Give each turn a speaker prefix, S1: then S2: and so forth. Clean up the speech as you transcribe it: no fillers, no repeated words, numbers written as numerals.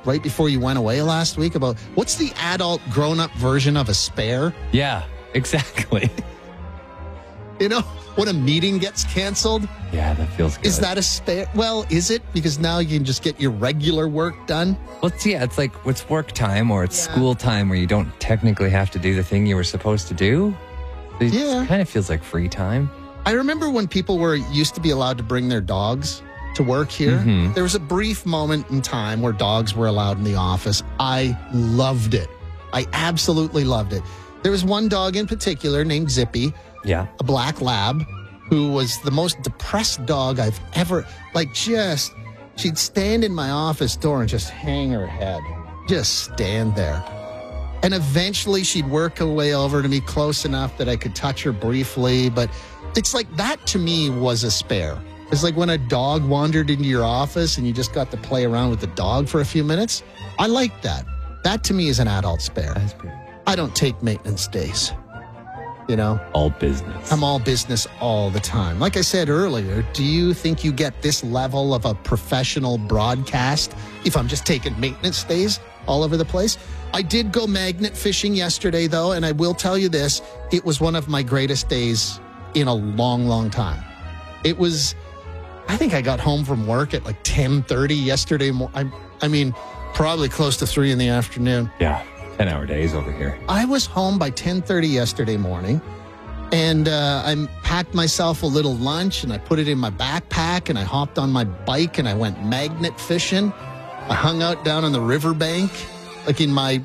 S1: right before you went away last week about what's the adult grown-up version of a spare?
S2: Yeah, exactly.
S1: You know, when a meeting gets canceled,
S2: Yeah, that feels good.
S1: is that a spare? Well, is it? Because now you can just get your regular work done.
S2: Well, it's like it's work time or it's school time where you don't technically have to do the thing you were supposed to do. So it kind of feels like free time.
S1: I remember when people used to be allowed to bring their dogs to work here.
S2: Mm-hmm.
S1: There was a brief moment in time where dogs were allowed in the office. I loved it. I absolutely loved it. There was one dog in particular named Zippy,
S2: Yeah.
S1: a black lab, who was the most depressed dog I've ever, she'd stand in my office door and just hang her head, just stand there. And eventually she'd work her way over to me close enough that I could touch her briefly. But it's like that to me was a spare. It's like when a dog wandered into your office and you just got to play around with the dog for a few minutes. I like that. That to me is an adult spare.
S2: That's pretty.
S1: I don't take maintenance days. You know,
S2: All business.
S1: I'm all business all the time. Like I said earlier, do you think you get this level of a professional broadcast if I'm just taking maintenance days all over the place? I did go magnet fishing yesterday, though, and I will tell you this. It was one of my greatest days in a long, long time. It was, I think I got home from work at like 10:30 yesterday morning. I mean, probably close to 3 in the afternoon.
S2: Yeah. 10-hour days over here.
S1: I was home by 10:30 yesterday morning, and I packed myself a little lunch, and I put it in my backpack, and I hopped on my bike, and I went magnet fishing. I hung out down on the riverbank, like in my